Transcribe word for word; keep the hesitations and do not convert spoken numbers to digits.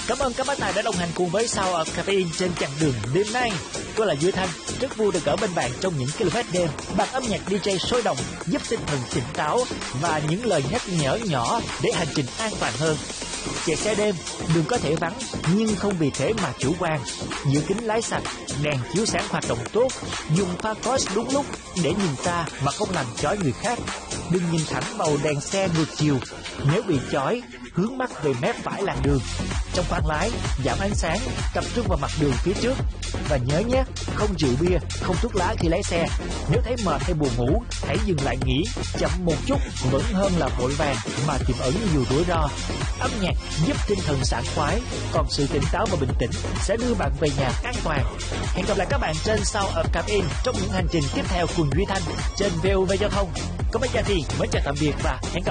Cảm ơn các bác tài đã đồng hành cùng với Sound of Caffeine trên chặng đường đêm nay. Tôi là Duy Thanh, rất vui được ở bên bạn trong những km đêm. Bằng âm nhạc đi jay sôi động giúp tinh thần tỉnh táo và những lời nhắc nhở nhỏ để hành trình an toàn hơn. Chạy xe đêm, đường có thể vắng nhưng không vì thế mà chủ quan. Giữ kính lái sạch, đèn chiếu sáng hoạt động tốt, dùng pha focus đúng lúc để nhìn xa mà không làm chói người khác. Đừng nhìn thẳng vào đèn xe ngược chiều, nếu bị chói, hướng mắt về mép phải làn đường. Trong khoang lái, giảm ánh sáng, tập trung vào mặt đường phía trước. Và nhớ nhé, không rượu bia, không thuốc lá khi lái xe. Nếu thấy mệt hay buồn ngủ, hãy dừng lại nghỉ, chậm một chút vẫn hơn là vội vàng mà tiềm ẩn nhiều rủi ro. Âm nhạc giúp tinh thần sảng khoái, còn sự tỉnh táo và bình tĩnh sẽ đưa bạn về nhà an toàn. Hẹn gặp lại các bạn trên Sound of Caffeine trong những hành trình tiếp theo cùng Duy Thanh trên vê o vê Giao thông. Còn bây giờ thì mới chào tạm biệt và hẹn gặp